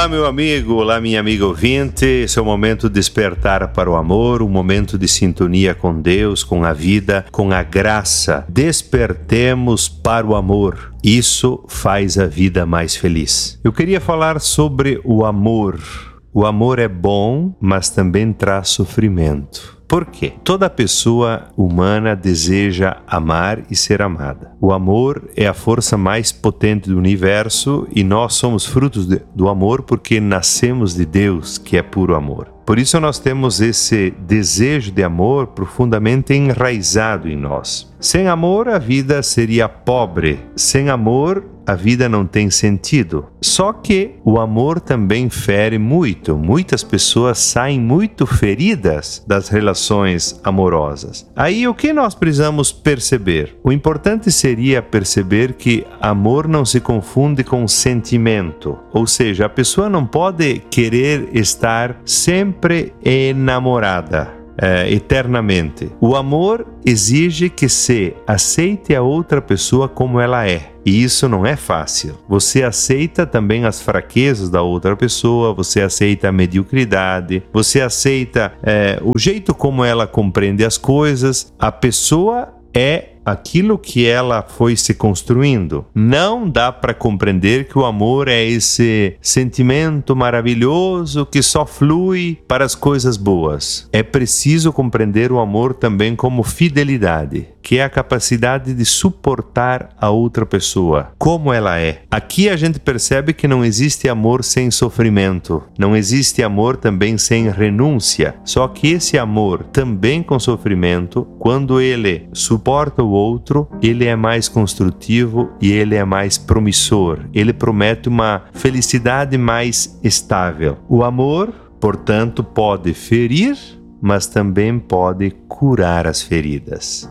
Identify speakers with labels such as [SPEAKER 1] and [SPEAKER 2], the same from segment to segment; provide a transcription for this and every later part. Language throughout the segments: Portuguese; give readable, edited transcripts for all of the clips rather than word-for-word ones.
[SPEAKER 1] Olá, meu amigo, olá, minha amiga ouvinte. Esse é o momento de despertar para o amor, um momento de sintonia com Deus, com a vida, com a graça. Despertemos para o amor. Isso faz a vida mais feliz. Eu queria falar sobre o amor. O amor é bom, mas também traz sofrimento. Por quê? Toda pessoa humana deseja amar e ser amada. O amor é a força mais potente do universo e nós somos frutos do amor porque nascemos de Deus, que é puro amor. Por isso nós temos esse desejo de amor profundamente enraizado em nós. Sem amor, a vida seria pobre. Sem amor, a vida não tem sentido. Só que o amor também fere muito. Muitas pessoas saem muito feridas das relações amorosas. Aí o que nós precisamos perceber? O importante seria perceber que amor não se confunde com sentimento. Ou seja, a pessoa não pode querer estar sempre enamorada. Eternamente. O amor exige que se aceite a outra pessoa como ela é. E isso não é fácil. Você aceita também as fraquezas da outra pessoa, você aceita a mediocridade, você aceita o jeito como ela compreende as coisas. A pessoa é aquilo que ela foi se construindo. Não dá para compreender que o amor é esse sentimento maravilhoso que só flui para as coisas boas. É preciso compreender o amor também como fidelidade, que é a capacidade de suportar a outra pessoa, como ela é. Aqui a gente percebe que não existe amor sem sofrimento, não existe amor também sem renúncia. Só que esse amor também com sofrimento, quando ele suporta o outro, ele é mais construtivo e ele é mais promissor. Ele promete uma felicidade mais estável. O amor, portanto, pode ferir, mas também pode curar as feridas.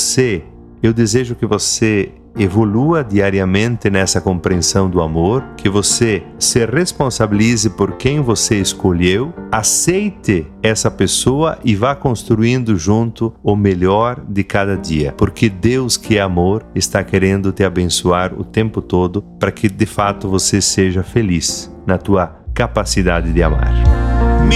[SPEAKER 1] Eu desejo que você evolua diariamente nessa compreensão do amor, que você se responsabilize por quem você escolheu, aceite essa pessoa e vá construindo junto o melhor de cada dia, porque Deus, que é amor, está querendo te abençoar o tempo todo para que de fato você seja feliz na tua capacidade de amar.